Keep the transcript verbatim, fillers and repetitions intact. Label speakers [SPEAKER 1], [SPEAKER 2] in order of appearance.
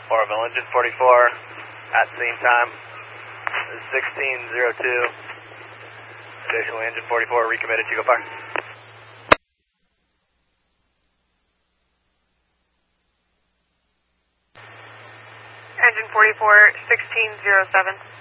[SPEAKER 1] Orville, engine forty-four, at scene time, sixteen oh two. Additionally, engine forty-four recommitted to go fire.
[SPEAKER 2] Engine forty-four, sixteen oh seven.